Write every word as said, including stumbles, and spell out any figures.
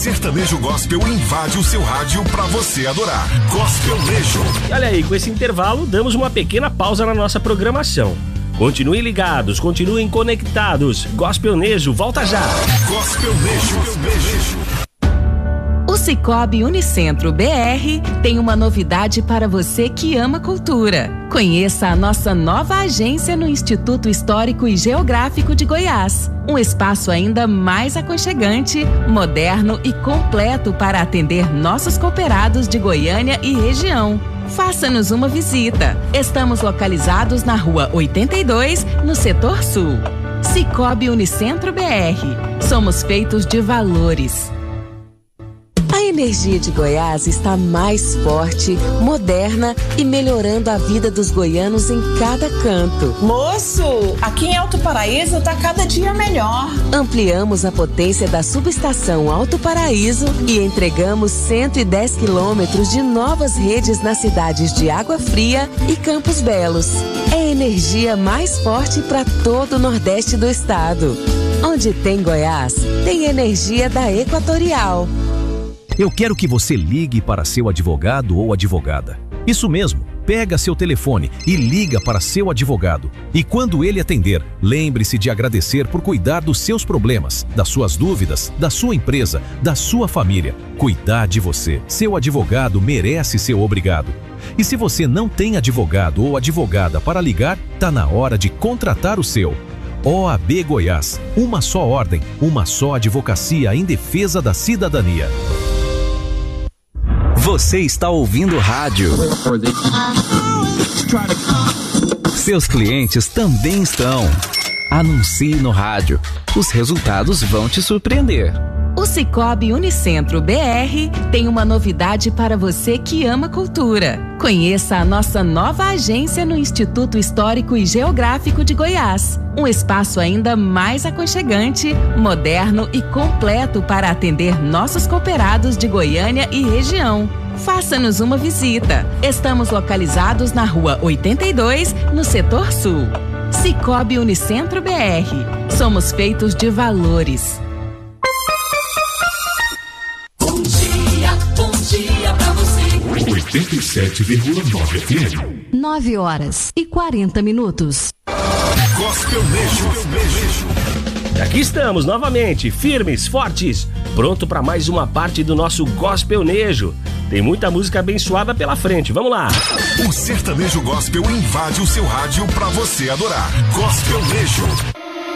sertanejo gospel invade o seu rádio pra você adorar. Gospelnejo. E olha aí, com esse intervalo, damos uma pequena pausa na nossa programação. Continuem ligados, continuem conectados. Gospelnejo, volta já. Gospelnejo. O Sicoob Unicentro B R tem uma novidade para você que ama cultura. Conheça a nossa nova agência no Instituto Histórico e Geográfico de Goiás. Um espaço ainda mais aconchegante, moderno e completo para atender nossos cooperados de Goiânia e região. Faça-nos uma visita. Estamos localizados na Rua oitenta e dois, no Setor Sul. Sicoob Unicentro B R. Somos feitos de valores. A energia de Goiás está mais forte, moderna e melhorando a vida dos goianos em cada canto. Moço, aqui em Alto Paraíso tá cada dia melhor. Ampliamos a potência da subestação Alto Paraíso e entregamos cento e dez quilômetros de novas redes nas cidades de Água Fria e Campos Belos. É energia mais forte para todo o Nordeste do estado. Onde tem Goiás, tem energia da Equatorial. Eu quero que você ligue para seu advogado ou advogada. Isso mesmo, pega seu telefone e liga para seu advogado. E quando ele atender, lembre-se de agradecer por cuidar dos seus problemas, das suas dúvidas, da sua empresa, da sua família. Cuidar de você. Seu advogado merece ser obrigado. E se você não tem advogado ou advogada para ligar, tá na hora de contratar o seu. O A B Goiás, uma só ordem, uma só advocacia em defesa da cidadania. Você está ouvindo rádio. Seus clientes também estão. Anuncie no rádio. Os resultados vão te surpreender. O Sicoob Unicentro B R tem uma novidade para você que ama cultura. Conheça a nossa nova agência no Instituto Histórico e Geográfico de Goiás. Um espaço ainda mais aconchegante, moderno e completo para atender nossos cooperados de Goiânia e região. Faça-nos uma visita. Estamos localizados na Rua oitenta e dois, no Setor Sul. Sicoob Unicentro B R. Somos feitos de valores. Bom dia, bom dia pra você. oitenta e sete vírgula nove F M. nove horas e quarenta minutos. Gospelnejo. Aqui estamos novamente, firmes, fortes, pronto para mais uma parte do nosso Gospelnejo. Tem muita música abençoada pela frente, vamos lá. O sertanejo gospel invade o seu rádio pra você adorar. Gospelnejo.